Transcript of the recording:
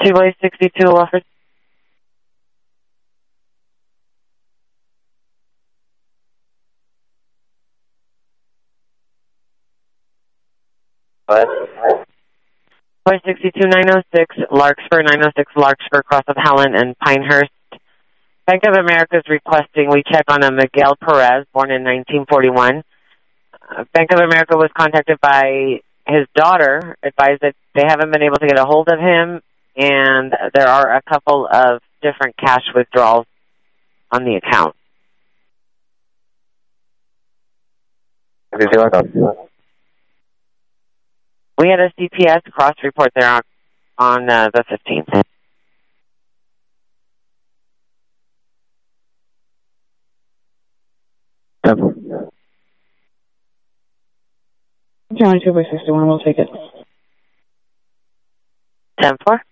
T-Way 62 office. What? T-Way 62 906, Larkspur 906, Larkspur, cross of Helen and Pinehurst. Bank of America is requesting we check on a Miguel Perez, born in 1941. Bank of America was contacted by his daughter, advised that they haven't been able to get a hold of him, and there are a couple of different cash withdrawals on the account. We had a CPS cross report there on the 15th. County 2 by 61, we'll take it. 10-4.